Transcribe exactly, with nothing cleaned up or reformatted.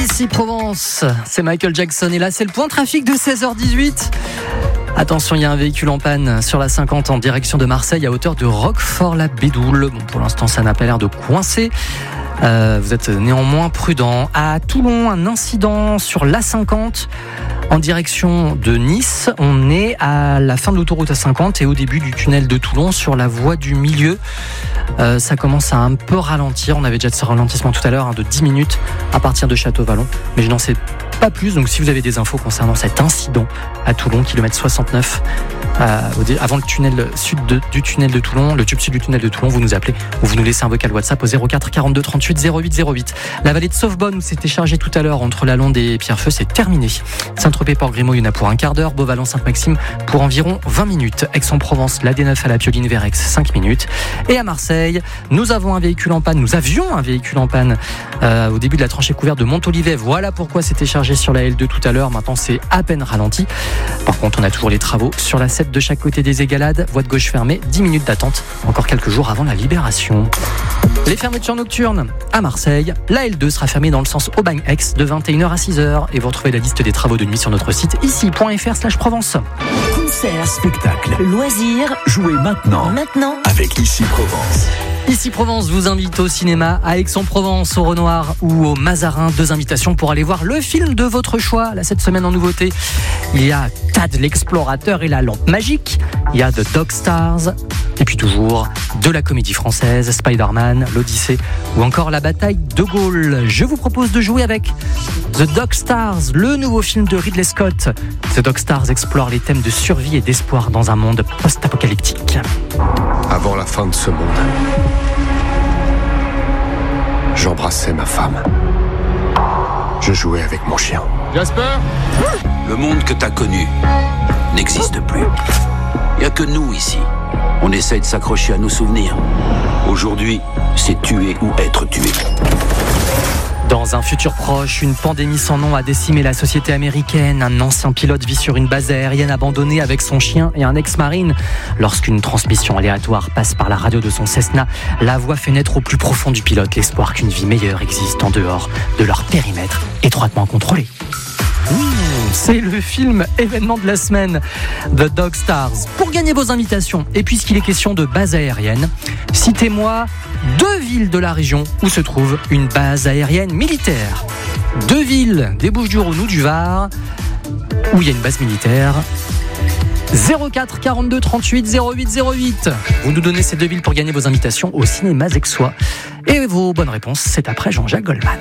Ici Provence, c'est Michael Jackson et là c'est le point trafic de seize heures dix-huit. Attention, il y a un véhicule en panne sur la cinquante en direction de Marseille à hauteur de Roquefort-la-Bédoule. Bon, pour l'instant, ça n'a pas l'air de coincer. Euh, vous êtes néanmoins prudent. À Toulon, un incident sur l'A cinquante en direction de Nice. On est à la fin de l'autoroute A cinquante et au début du tunnel de Toulon sur la voie du milieu. Euh, ça commence à un peu ralentir. On avait déjà ce ralentissement tout à l'heure hein, de dix minutes à partir de Château-Vallon. Mais je n'en sais pas plus. Donc si vous avez des infos concernant cet incident à Toulon, kilomètre soixante-neuf, euh, avant le tunnel sud de, du tunnel de Toulon, le tube sud du tunnel de Toulon, vous nous appelez ou vous nous laissez un vocal WhatsApp au zéro quatre quarante-deux trente-huit zéro huit zéro huit. La vallée de Sauvebonne où c'était chargé tout à l'heure entre la Londe et Pierrefeu, c'est terminé. Saint-Tropez-Port-Grimaud, il y en a pour un quart d'heure. Beauvallon-Sainte-Maxime pour environ vingt minutes. Aix-en-Provence, la D neuf à la Pioline vers Aix, cinq minutes. Et à Marseille, nous avons un véhicule en panne. Nous avions un véhicule en panne euh, au début de la tranchée couverte de Montolivet. Voilà pourquoi c'était chargé sur la L deux tout à l'heure. Maintenant, c'est à peine ralenti. Par contre, on a toujours les travaux sur la sept de chaque côté des Égalades. Voie de gauche fermée, dix minutes d'attente. Encore quelques jours avant la libération. Les fermetures nocturnes à Marseille. La L deux sera fermée dans le sens Aubagne-Aix de vingt et une heures à six heures. Et vous retrouvez la liste des travaux de nuit sur notre site ici point f r slash Provence. Concert, spectacle, loisirs, jouez maintenant. Maintenant, avec Ici Provence. Ici Provence vous invite au cinéma à Aix-en-Provence, au Renoir ou au Mazarin. Deux invitations pour aller voir le film de votre choix. Là, cette semaine en nouveauté, il y a Tad l'explorateur et la lampe magique. Il y a The Dog Stars. Et puis toujours de la comédie française, Spider-Man, l'Odyssée ou encore La bataille de Gaulle. Je vous propose de jouer avec The Dog Stars, le nouveau film de Ridley Scott. The Dog Stars explore les thèmes de survie et d'espoir dans un monde post-apocalyptique. Avant la fin de ce monde, j'embrassais ma femme. Je jouais avec mon chien. Jasper ? Le monde que t'as connu n'existe plus. Y a que nous ici. On essaye de s'accrocher à nos souvenirs. Aujourd'hui, c'est tuer ou être tué. Dans un futur proche, une pandémie sans nom a décimé la société américaine. Un ancien pilote vit sur une base aérienne abandonnée avec son chien et un ex-marine. Lorsqu'une transmission aléatoire passe par la radio de son Cessna, la voix fait naître au plus profond du pilote l'espoir qu'une vie meilleure existe en dehors de leur périmètre étroitement contrôlé. Mmh, c'est le film événement de la semaine, The Dog Stars. Pour gagner vos invitations, et puisqu'il est question de base aérienne, citez-moi deux villes de la région où se trouve une base aérienne militaire. Deux villes des Bouches-du-Rhône ou du Var où il y a une base militaire. zéro quatre quarante-deux trente-huit zéro huit zéro huit. Vous nous donnez ces deux villes pour gagner vos invitations au cinéma Aixois. Et vos bonnes réponses, c'est après Jean-Jacques Goldman.